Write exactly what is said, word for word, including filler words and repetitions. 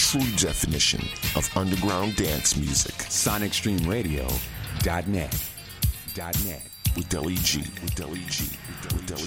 true definition of underground dance music. Sonic Stream Radio dot net. Dot net. With Deli G. With Deli G. With Deli G.